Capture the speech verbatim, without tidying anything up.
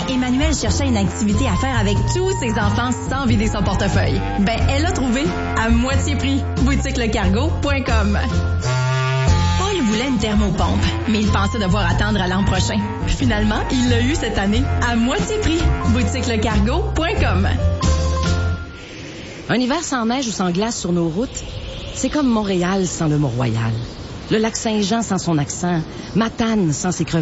Emmanuel cherchait une activité à faire avec tous ses enfants sans vider son portefeuille. Ben, elle a trouvé à moitié prix. boutique le cargo point com. Paul voulait une thermopompe, mais il pensait devoir attendre à l'an prochain. Finalement, il l'a eu cette année à moitié prix. boutique le cargo point com. Un hiver sans neige ou sans glace sur nos routes, c'est comme Montréal sans le Mont-Royal. Le lac Saint-Jean sans son accent, Matane sans ses crevaisses.